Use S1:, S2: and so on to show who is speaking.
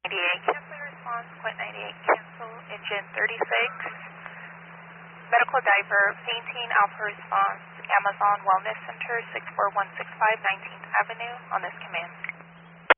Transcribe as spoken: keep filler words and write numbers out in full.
S1: ninety-eight, cancel response, point ninety-eight, cancel, engine thirty-six, medical diver, painting, alpha response, Amazon Wellness Center, six four one six five, nineteenth Avenue, on this command.